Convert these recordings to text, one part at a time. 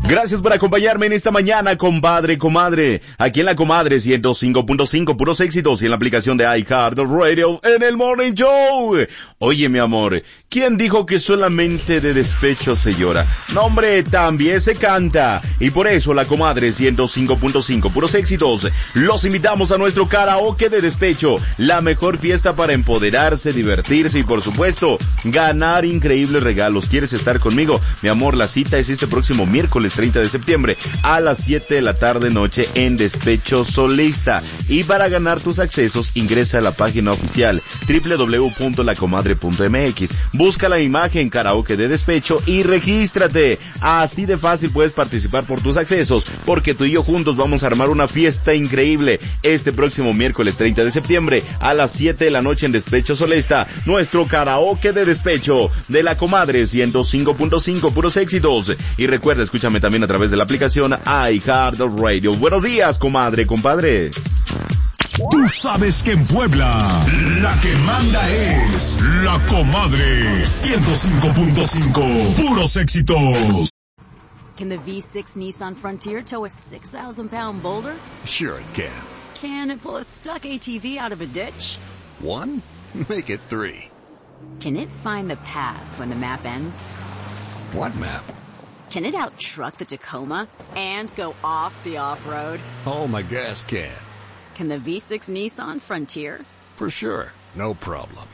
Gracias por acompañarme en esta mañana, compadre, comadre. Aquí en la Comadre 105.5, puros éxitos, y en la aplicación de iHeartRadio en el Morning Show. Oye, mi amor, ¿quién dijo que solamente de despecho se llora? No, hombre, también se canta. Y por eso la Comadre 105.5, puros éxitos, los invitamos a nuestro karaoke de despecho. La mejor fiesta para empoderarse, divertirse y, por supuesto, ganar increíbles regalos. ¿Quieres estar conmigo? Mi amor, la cita es este próximo miércoles 30 de septiembre a las 7 de la tarde noche en Despecho Solista. Y para ganar tus accesos, ingresa a la página oficial www.lacomadre.mx. Busca la imagen karaoke de despecho y regístrate. Así de fácil puedes participar por tus accesos, porque tú y yo juntos vamos a armar una fiesta increíble este próximo miércoles 30 de septiembre a las 7 de la noche en Despecho Solista. Nuestro karaoke de despecho de la Comadre 105.5, puros éxitos. Y recuerda, escúchame también a través de la aplicación iHeartRadio. Buenos días, comadre, compadre. Tú sabes que en Puebla la que manda es la Comadre 105.5, puros éxitos. Can the V6 Nissan Frontier tow a 6,000-pound boulder? Sure it can. Can it pull a stuck ATV out of a ditch? 1? Make it 3. Can it find the path when the map ends? What map? Can it out-truck the Tacoma and go off the off-road? Oh, my gas can. Can the V6 Nissan Frontier? For sure. No problem.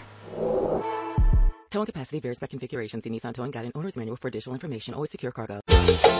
Towing capacity varies by configuration. See Nissan Towing Guide and Owner's Manual for additional information. Always secure cargo.